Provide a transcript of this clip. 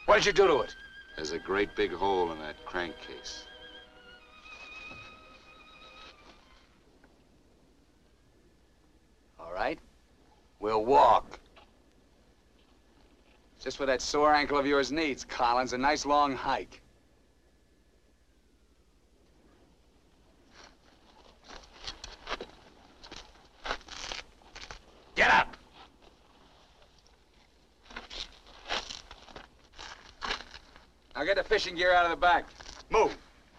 What'd you do to it? There's a great big hole in that crankcase. All right. We'll walk. Just what that sore ankle of yours needs, Collins. A nice long hike. Get up! Now get the fishing gear out of the back. Move!